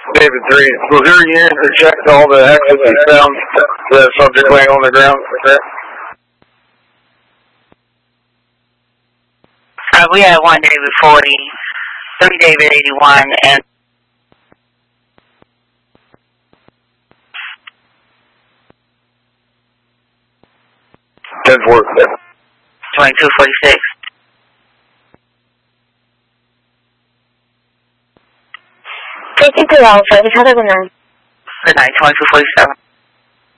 David 3. Was there a unit that checked all the access and found the subject laying on the ground? We had 1 David 40, 3 David 81, and 10-4. 2246. Taking 2 Alpha, have a good night. Good night, 2247.